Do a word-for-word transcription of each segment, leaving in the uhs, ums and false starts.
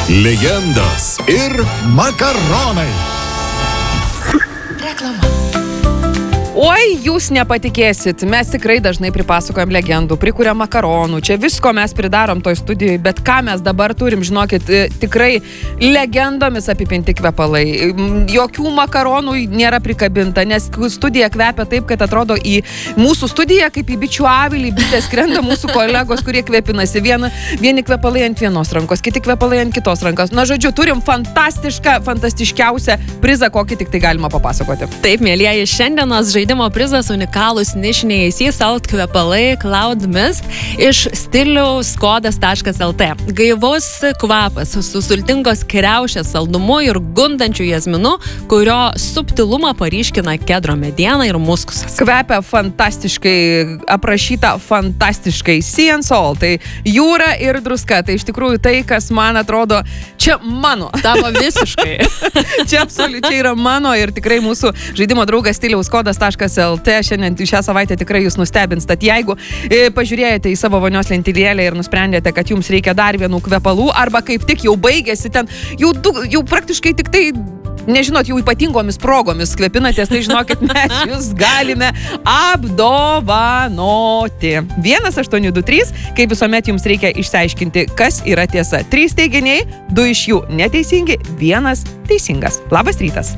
Legendos ir makaronai. Reklama. Oi, jūs nepatikėsit, mes tikrai dažnai pripasakojam legendų, prikuriam makaronų, čia visko mes pridarom toj studijoje, bet ką mes dabar turim, žinokit, tikrai legendomis apipinti kvepalai. Jokių makaronų nėra prikabinta, nes studija kvepia taip, kad atrodo į mūsų studiją kaip į bičių avilį, bitės skrenda mūsų kolegos, kurie kvepinasi. Viena, vieni kvepalai ant vienos rankos, kiti kvepalai ant kitos rankos. Na, žodžiu, turim fantastišką, fantastiškiausią prizą, kokį tik tai galima papasakoti. Taip, mėlyjeji, šiandienos žaidimo prizas unikalūs nišiniai Sea Salt kvepalai Cloud Mist iš stiliaus kodas taškas lt. Gaivus kvapas su sultingos kriaušės saldumu ir gundančių jazminu, kurio subtilumą paryškina kedro mediena ir muskusas. Kvepia fantastiškai, aprašyta fantastiškai Sea and Salt, tai jūra ir druska. Tai iš tikrųjų tai, kas man atrodo, čia mano. Tavo visiškai. Čia absoliučiai yra mano ir tikrai mūsų žaidimo draugas stiliaus kodas taškas lt šiandien šią savaitę tikrai jūs nustebins. Tad jeigu e, pažiūrėjote į savo vonios lentylėlę ir nusprendėte, kad jums reikia dar vienų kvepalų, arba kaip tik jau baigėsi ten, jau, jau praktiškai tik tai, nežinot, jau ypatingomis progomis kvepinatės, tai žinokit, mes jūs galime apdovanoti. vienas aštuoni du trys, kaip visuomet jums reikia išsiaiškinti, kas yra tiesa. Trys teiginiai, du iš jų neteisingi, vienas teisingas. Labas rytas.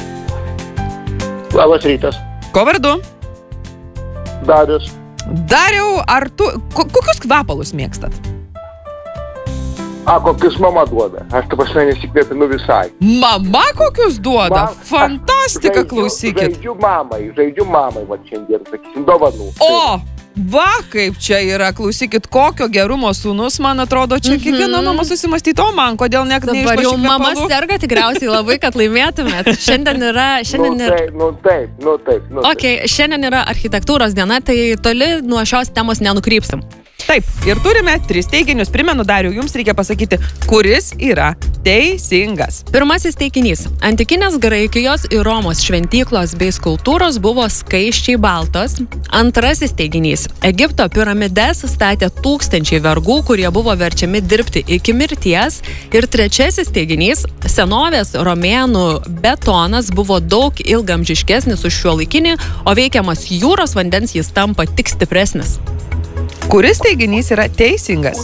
Labas rytas. Ko vardu? Darius. Dariau, ar tu, ko, kokius kvepalus mėgstat? A, kokius mama duoda. Aš ta prasme nesikvėpinu visai. Mama kokius duoda? Ma- Fantastika, žaidžiu- klausykit. Žaidžiu mamai, žaidžiu mamai, va šiandien, sakysim, dovanų. O, va, kaip čia yra, klausykit, kokio gerumo sūnus, man atrodo, čia Mhm. kiekviena mama susimastyt, o man, kodėl ne, Dabar jau mama serga tikriausiai labai, kad laimėtumėt. Šiandien yra... Šiandien Nu yra... taip, nu taip, nu taip, nu taip. Ok, šiandien yra architektūros diena, tai toli nuo šios temos nenukrypsim. Taip, ir turime tris teiginius. Primenu, Dariau, jums reikia pasakyti, kuris yra teisingas. Pirmasis teiginys. Antikinės Graikijos ir Romos šventyklos bei skulptūros buvo skaisčiai baltos. Antrasis teiginys. Egipto piramides statė tūkstančiai vergų, kurie buvo verčiami dirbti iki mirties. Ir trečiasis teiginys. Senovės romėnų betonas buvo daug ilgamžiškesnis už šiuolaikinį, o veikiamas jūros vandens jis tampa tik stipresnis. Kuris teiginys yra teisingas?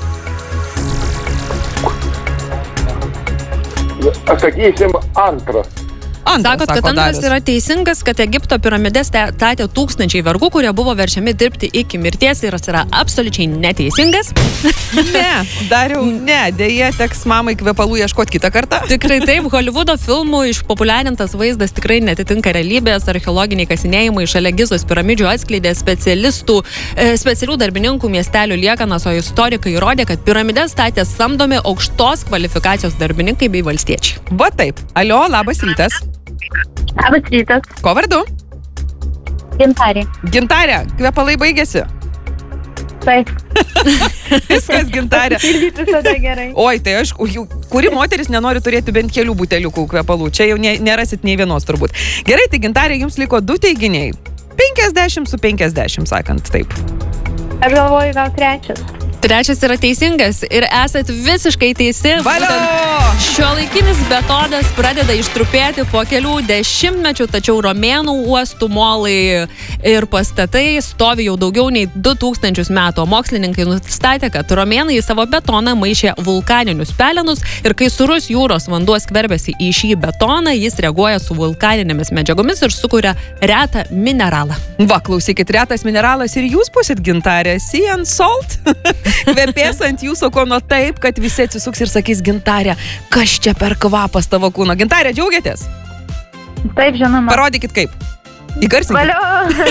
Sakysim, antras. Antras, Sakot, kad sako antras Darius. yra teisingas, kad Egipto piramides statė tūkstančiai vergų, kurie buvo verčiami dirbti iki mirties ir jis yra absoliučiai neteisingas. Ne, Dariau, ne, dėja, teks mamai kvepalų ieškoti kitą kartą. Tikrai taip, Holivudo filmų išpopuliarintas vaizdas tikrai netitinka realybės. Archeologiniai kasinėjimai šalia Gizos piramidžių atskleidė specialistų, e, specialių darbininkų miestelių liekanas, o istorikai įrodė, kad piramides statė samdomi aukštos kvalifikacijos darbininkai bei valstiečiai. Va taip. Alio, labas rytas. Labas rytas, Ko vardu? Gintarė. Gintarė, kvepalai baigėsi. Taip, Viskas, Gintarė. irgi visada gerai. Oi, tai aš, jau- kuri moteris nenori turėti bent kelių buteliukų kvepalų. Čia jau ne, nerasit nei vienos turbūt. Gerai, tai Gintarė, jums liko du teiginiai. penkiasdešimt su penkiasdešimt, sakant taip. Aš galvoju, gal trečias. Trečias yra teisingas ir esat visiškai teisi. Valio! Būtent šiuolaikinis betonas pradeda ištrupėti po kelių dešimtmečių, tačiau romėnų uostų molai ir pastatai stovi jau daugiau nei du tūkstančius metų. O mokslininkai nustatė, kad romėnai į savo betoną maišė vulkaninius pelenus ir kai sūrus jūros vanduo skverbiasi į šį betoną, jis reaguoja su vulkaninėmis medžiagomis ir sukuria retą mineralą. Va, klausykit, retas mineralas ir jūs būsit, Gintarė. Sea and Salt. Kvepės ant jūsų kūno taip, kad visi atsisuks ir sakys, Gintarė, kas čia per kvapas tavo kūno? Gintarė, džiaugiatės? Taip, žinoma. Parodykit kaip. Įgarsinkit. Valio!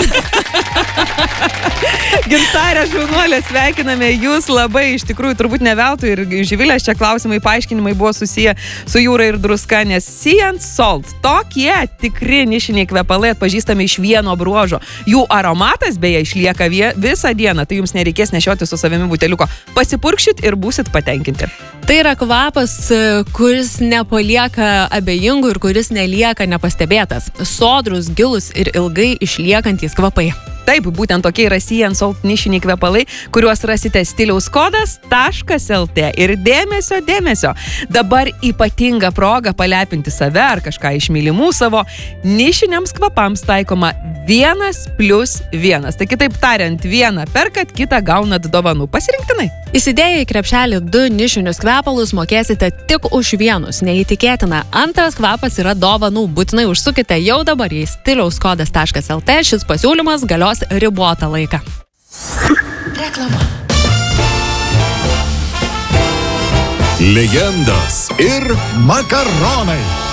Gintarė, žaunuolė, sveikiname jūs labai, iš tikrųjų, turbūt ne veltui ir Živilės čia klausimai, paaiškinimai buvo susiję su jūra ir druska, nes Sea and Salt, tokie tikri nišiniai kvepalai atpažįstami iš vieno bruožo. Jų aromatas beje išlieka vie, visą dieną, tai jums nereikės nešioti su savimi buteliuko. Pasipurkšit ir būsit patenkinti. Tai yra kvapas, kuris nepalieka abejingų ir kuris nelieka nepastebėtas. Sodrus, gilus ir ilgai išliekantys kvapai. Taip, būtent tokie yra Sea and Salt nišiniai kvepalai, kuriuos rasite stiliaus kodas taškas el tė. Ir dėmesio, dėmesio. Dabar ypatinga proga palepinti save ar kažką iš mylimų savo. Nišiniams kvapams taikoma vienas plus vienas. Tai kitaip tariant, vieną perkat, kitą gaunat dovanų. Pasirinktinai. Įsidėję į krepšelį du nišinius kvepalus mokėsite tik už vienus. Neįtikėtina. Antras kvapas yra dovanų. Būtinai užsukite jau dabar į stiliaus kodas taškas el tė. Šis pasiūlymas galios ribotą laiką. Reklama. Legendos ir makaronai.